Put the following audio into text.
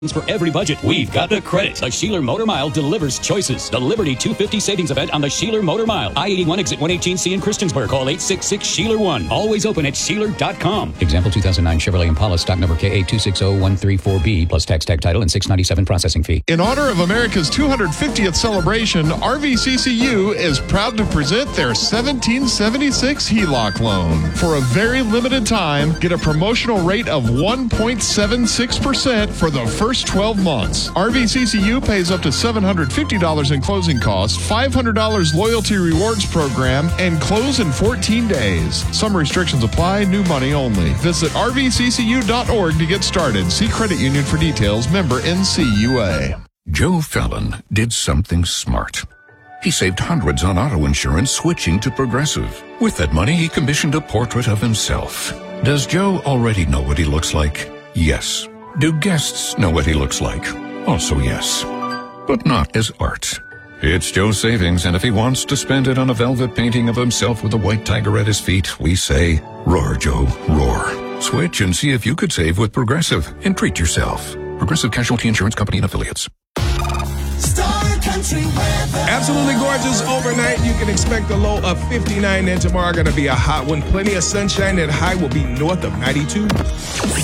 For every budget, we've got the credit. The Sheeler Motor Mile delivers choices. The Liberty 250 savings event on the Sheeler Motor Mile. I-81 exit 118C in Christiansburg. Call 866-SHEELER1. Always open at Sheeler.com. Example 2009 Chevrolet Impala stock number KA260134B plus tax tag title and $697 processing fee. In honor of America's 250th celebration, RVCCU is proud to present their 1776 HELOC loan. For a very limited time, get a promotional rate of 1.76% for the first 12 months. RVCCU pays up to $750 in closing costs, $500 loyalty rewards program, and close in 14 days. Some restrictions apply, new money only. Visit rvccu.org to get started. See credit union for details. Member NCUA. Joe Fallon did something smart. He saved hundreds on auto insurance switching to Progressive. With that money, he commissioned a portrait of himself. Does Joe already know what he looks like? Yes. Do guests know what he looks like? Also yes. But not as art. It's Joe's savings, and if he wants to spend it on a velvet painting of himself with a white tiger at his feet, we say, roar, Joe, roar. Switch and see if you could save with Progressive and treat yourself. Progressive Casualty Insurance Company and Affiliates. Absolutely gorgeous overnight. You can expect a low of 59, and tomorrow going to be a hot one. Plenty of sunshine, and high will be north of 92.